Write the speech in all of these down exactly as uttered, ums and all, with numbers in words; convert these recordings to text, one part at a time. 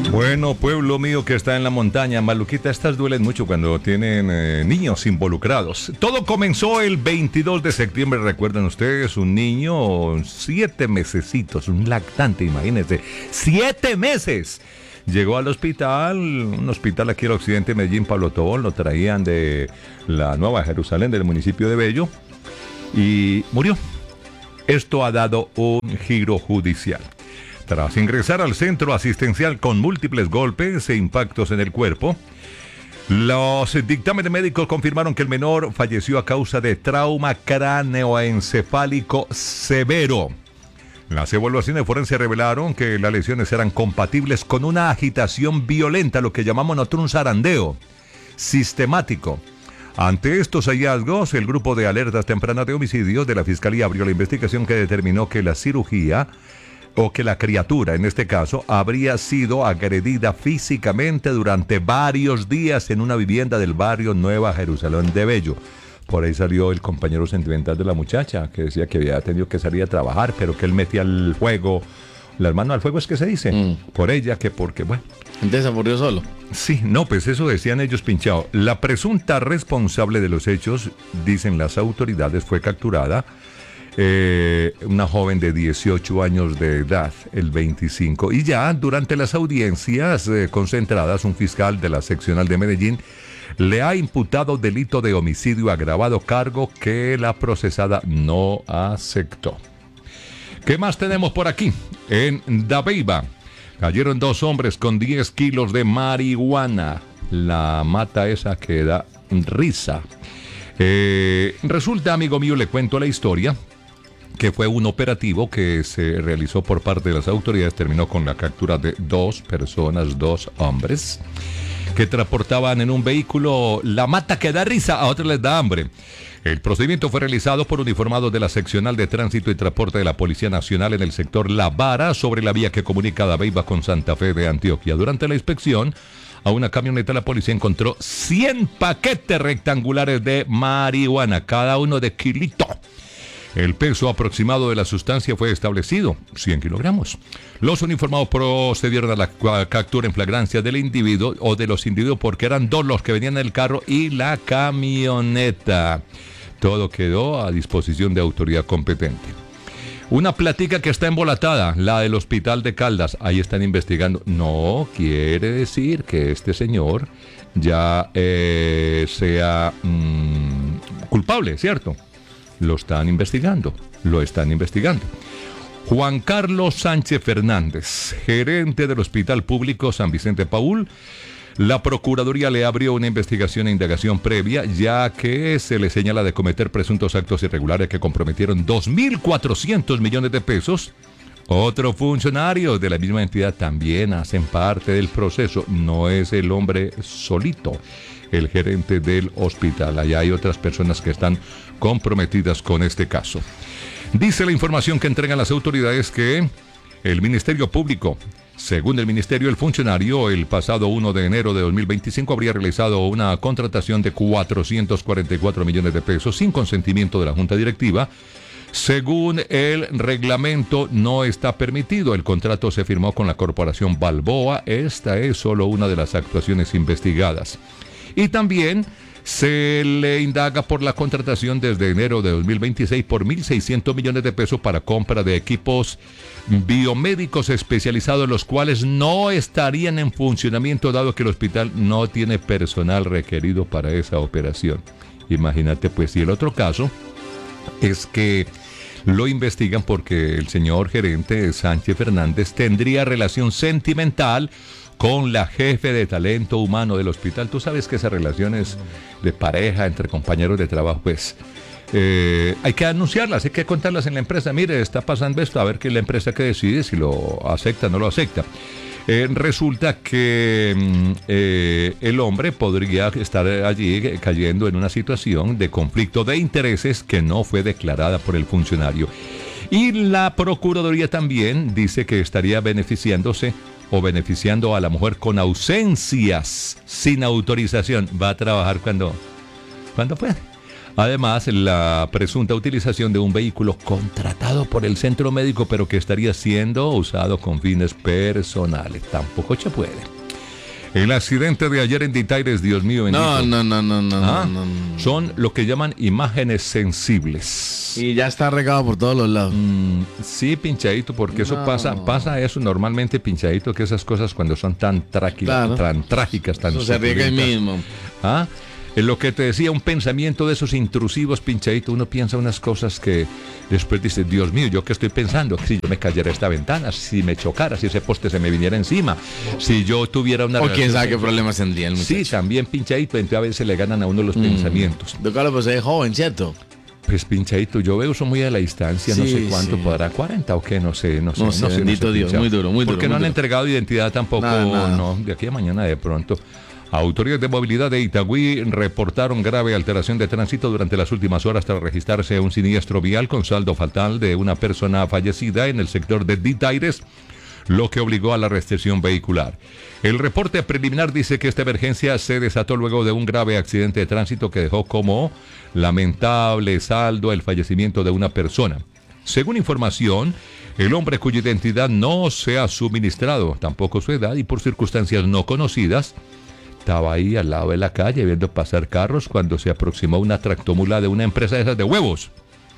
Bueno, pueblo mío que está en la montaña, Maluquita, estas duelen mucho cuando tienen eh, niños involucrados. Todo comenzó el veintidós de septiembre, recuerdan ustedes, un niño, siete mesecitos, un lactante, imagínense, siete meses. Llegó al hospital, un hospital aquí al occidente de Medellín, Pablo Tobón, lo traían de la Nueva Jerusalén, del municipio de Bello, y murió. Esto ha dado un giro judicial. Tras ingresar al centro asistencial con múltiples golpes e impactos en el cuerpo, los dictámenes médicos confirmaron que el menor falleció a causa de trauma cráneoencefálico severo. Las evaluaciones forenses revelaron que las lesiones eran compatibles con una agitación violenta, lo que llamamos nosotros un zarandeo sistemático. Ante estos hallazgos, el grupo de alertas tempranas de homicidios de la Fiscalía abrió la investigación que determinó que la cirugía o que la criatura, en este caso, habría sido agredida físicamente durante varios días en una vivienda del barrio Nueva Jerusalén de Bello. Por ahí salió el compañero sentimental de la muchacha, que decía que había tenido que salir a trabajar, pero que él metía al fuego, las manos al fuego es que se dice, mm. por ella, que porque, bueno. Entonces se murió solo. Sí, no, pues eso decían ellos pinchado. La presunta responsable de los hechos, dicen las autoridades, fue capturada. Eh, una joven de dieciocho años de edad, el veinticinco, y ya durante las audiencias eh, concentradas, un fiscal de la seccional de Medellín le ha imputado delito de homicidio agravado, cargo que la procesada no aceptó. ¿Qué más tenemos por aquí? En Dabeiba cayeron dos hombres con diez kilos de marihuana, la mata esa que da risa. Eh, resulta, amigo mío, le cuento la historia, que fue un operativo que se realizó por parte de las autoridades, terminó con la captura de dos personas, dos hombres, que transportaban en un vehículo la mata que da risa, a otros les da hambre. El procedimiento fue realizado por uniformados de la seccional de tránsito y transporte de la Policía Nacional en el sector La Vara, sobre la vía que comunica Dabeiba con Santa Fe de Antioquia. Durante la inspección a una camioneta, la policía encontró cien paquetes rectangulares de marihuana, cada uno de kilito. El peso aproximado de la sustancia fue establecido, cien kilogramos. Los uniformados procedieron a la captura en flagrancia del individuo o de los individuos, porque eran dos los que venían en el carro y la camioneta. Todo quedó a disposición de autoridad competente. Una plática que está embolatada, la del Hospital de Caldas. Ahí están investigando. No quiere decir que este señor ya eh, sea mmm, culpable, ¿cierto? Lo están investigando, lo están investigando. Juan Carlos Sánchez Fernández, gerente del Hospital Público San Vicente Paúl, la Procuraduría le abrió una investigación e indagación previa, ya que se le señala de cometer presuntos actos irregulares que comprometieron dos mil cuatrocientos millones de pesos. Otros funcionarios de la misma entidad también hacen parte del proceso. No es el hombre solito, el gerente del hospital. Allá hay otras personas que están comprometidas con este caso. Dice la información que entregan las autoridades que el Ministerio Público, según el Ministerio, el funcionario el pasado primero de enero de dos mil veinticinco habría realizado una contratación de cuatrocientos cuarenta y cuatro millones de pesos sin consentimiento de la Junta Directiva. Según el reglamento, no está permitido. El contrato se firmó con la Corporación Balboa. Esta es solo una de las actuaciones investigadas. Y también se le indaga por la contratación desde enero de dos mil veintiséis por mil seiscientos millones de pesos para compra de equipos biomédicos especializados, los cuales no estarían en funcionamiento dado que el hospital no tiene personal requerido para esa operación. Imagínate, pues, y el otro caso es que lo investigan porque el señor gerente Sánchez Fernández tendría relación sentimental con la jefe de talento humano del hospital. Tú sabes que esas relaciones de pareja entre compañeros de trabajo, pues eh, hay que anunciarlas, hay que contarlas en la empresa. Mire, está pasando esto, a ver qué la empresa que decide, si lo acepta o no lo acepta. Eh, resulta que eh, el hombre podría estar allí cayendo en una situación de conflicto de intereses que no fue declarada por el funcionario. Y la Procuraduría también dice que estaría beneficiándose o beneficiando a la mujer con ausencias sin autorización. Va a trabajar cuando, cuando puede. Además, la presunta utilización de un vehículo contratado por el centro médico, pero que estaría siendo usado con fines personales. Tampoco se puede. El accidente de ayer en Ditaires, Dios mío bendito. No, no, no, no, no, ¿Ah? no, no, no. Son lo que llaman imágenes sensibles. Y ya está regado por todos los lados. Mm, sí, pinchadito, porque eso No. pasa, pasa eso normalmente, pinchadito, que esas cosas cuando son tan, traqui- Claro. tan trágicas, tan Eso se riega ahí suculentas. mismo. ¿Ah? En lo que te decía, un pensamiento de esos intrusivos, pinchadito, uno piensa unas cosas que después dice, Dios mío, ¿yo qué estoy pensando? Si yo me cayera esta ventana, si me chocara, si ese poste se me viniera encima, si yo tuviera una... O quién relación sabe qué sexual. problemas tendría el muchacho. Sí, también pinchadito, entonces a veces le ganan a uno los Mm. pensamientos. Don Carlos, pues es joven, ¿cierto? Pues pinchadito, yo veo eso muy a la distancia, no Sí, sé cuánto sí. podrá, cuarenta o qué, no sé, no sé. No sé, bendito Dios, pinchado. muy duro, muy duro, Porque muy no han duro. entregado identidad tampoco, Nada, nada. no, de aquí a mañana de pronto. Autoridades de movilidad de Itagüí reportaron grave alteración de tránsito durante las últimas horas tras registrarse un siniestro vial con saldo fatal de una persona fallecida en el sector de Ditaires, lo que obligó a la restricción vehicular. El reporte preliminar dice que esta emergencia se desató luego de un grave accidente de tránsito que dejó como lamentable saldo el fallecimiento de una persona. Según información, el hombre cuya identidad no se ha suministrado, tampoco su edad y por circunstancias no conocidas, estaba ahí al lado de la calle viendo pasar carros cuando se aproximó una tractomula de una empresa de esas de huevos.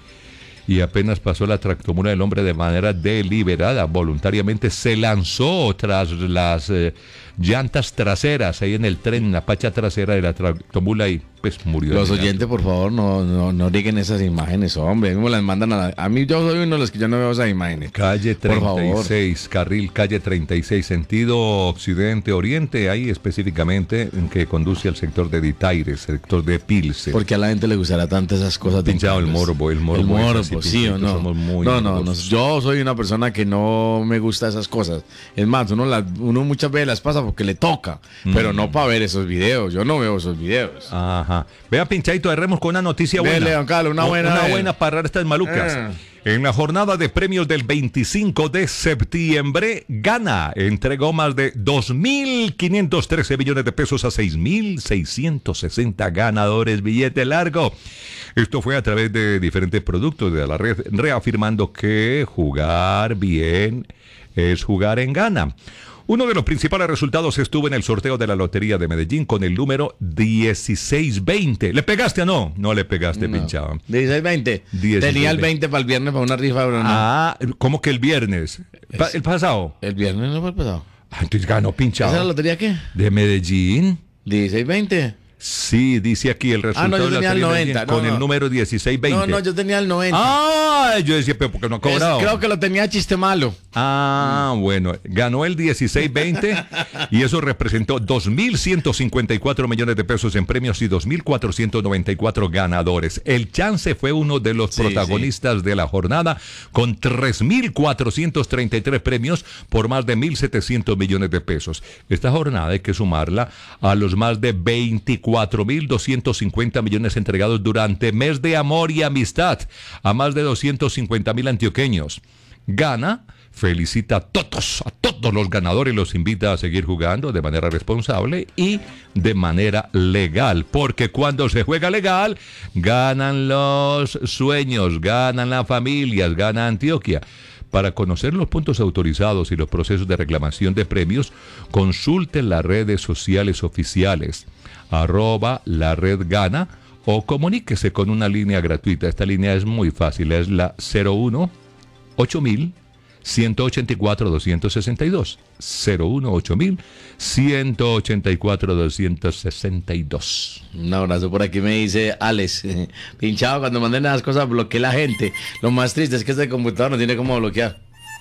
Y apenas pasó la tractomula, el hombre de manera deliberada, voluntariamente se lanzó tras las eh, llantas traseras, ahí en el tren, en la pacha trasera de la tractomula y pues murió. Los de milagro. oyentes, por favor, no, no, no diguen esas imágenes, hombre. A mí me las mandan a la... A mí yo soy uno de los que yo no veo esas imágenes. Calle Por favor. treinta y seis, carril calle treinta y seis, sentido occidente-oriente, ahí específicamente en que conduce al sector de Ditaires, sector de Pilsen. Porque a la gente le gustará tanto esas cosas. don Pinchado el Carlos. morbo, el morbo El es morbo, así, sí o pinchadito, no. somos muy no, no, no. morbosos. Yo soy una persona que no me gusta esas cosas. Es más, uno, las, uno muchas veces las pasa porque le toca, pero no para ver esos videos. Yo no veo esos videos. Ajá. Vea, pinchadito, agarremos con una noticia buena. Dele, don Carlos, una O- buena, Una dele. buena para estas malucas. Ah. En la jornada de premios del veinticinco de septiembre, Gana entregó más de dos mil quinientos trece millones de pesos a seis mil seiscientos sesenta ganadores. Billete largo. Esto fue a través de diferentes productos de la red, reafirmando que jugar bien es jugar en Gana. Uno de los principales resultados estuvo en el sorteo de la Lotería de Medellín con el número dieciséis veinte. ¿Le pegaste o no? No le pegaste, No. pinchado. dieciséis veinte. dieciséis Tenía el veinte. veinte para el viernes para una rifa, pero no. Ah, ¿cómo que el viernes? Pa- ¿El pasado? El viernes no fue el pasado. Ah, entonces ganó ¿Esa pinchado. es la lotería qué? ¿De Medellín? dieciséis veinte. Sí, dice aquí el resultado Ah, no, yo de la tenía el Lotería de Medellín noventa, no, con no. el número dieciséis veinte. No, no, yo tenía el noventa. Ah, yo decía, pero ¿por qué no ha Es- cobrado? creo que lo tenía chiste malo. Ah, bueno, ganó el dieciséis veinte y eso representó dos mil ciento cincuenta y cuatro millones de pesos en premios y dos mil cuatrocientos noventa y cuatro ganadores. El Chance fue uno de los Sí, protagonistas de la jornada con tres mil cuatrocientos treinta y tres premios por más de mil setecientos millones de pesos. Esta jornada hay que sumarla a los más de veinticuatro mil doscientos cincuenta millones entregados durante mes de amor y amistad a más de doscientos cincuenta mil antioqueños. Gana felicita a todos, a todos los ganadores y los invita a seguir jugando de manera responsable y de manera legal, porque cuando se juega legal, ganan los sueños, ganan las familias, gana Antioquia. Para conocer los puntos autorizados y los procesos de reclamación de premios, consulte las redes sociales oficiales, arroba la red gana, o comuníquese con una línea gratuita. Esta línea es muy fácil, es la cero uno ocho mil ciento ochenta y cuatro doscientos sesenta y dos. cero uno ocho mil ciento ochenta y cuatro doscientos sesenta y dos. Un abrazo por aquí, me dice Alex. Pinchado, cuando manden esas cosas, bloqueé la gente. Lo más triste es que este computador no tiene cómo bloquear.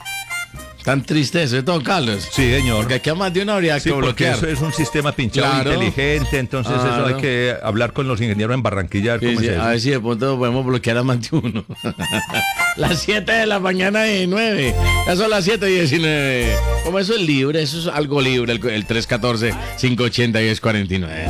Tan triste eso, ¿eh, don Carlos? Sí, señor. Porque aquí a más de una habría Sí, que porque bloquear. eso es un sistema pinchado Claro. inteligente, entonces eso Claro. hay que hablar con los ingenieros en Barranquilla. a ver Sí, cómo sí, es eso. a ver si de pronto podemos bloquear a más de uno. Las siete de la mañana y nueve. Ya son las siete y diecinueve. Como eso es libre, eso es algo libre, el, el tres uno cuatro, cinco ocho cero, diez cuarenta y nueve.